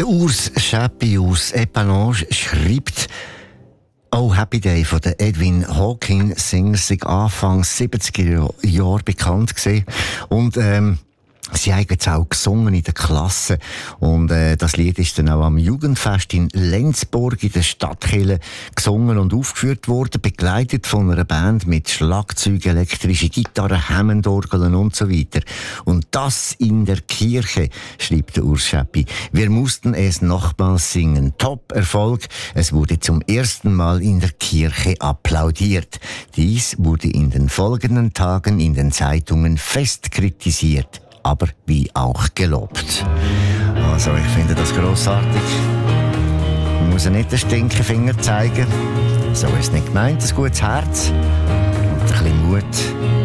Der Urs Schäppi aus Épalange schreibt: «Oh Happy Day» von der Edwin Hawkins, Sänger, sind Anfang 70er Jahre bekannt gewesen. Und, sie haben jetzt auch gesungen in der Klasse. Und, das Lied ist dann auch am Jugendfest in Lenzburg in der Stadtkirche gesungen und aufgeführt worden, begleitet von einer Band mit Schlagzeug, elektrische Gitarre, Hammondorgeln und so weiter. Und das in der Kirche, schreibt der Urs Schäppi. Wir mussten es nochmals singen. Top-Erfolg. Es wurde zum ersten Mal in der Kirche applaudiert. Dies wurde in den folgenden Tagen in den Zeitungen fest kritisiert, aber wie auch gelobt. Also, ich finde das grossartig. Man muss ja nicht den Stinkefinger zeigen. So ist es nicht gemeint, ein gutes Herz und ein bisschen Mut.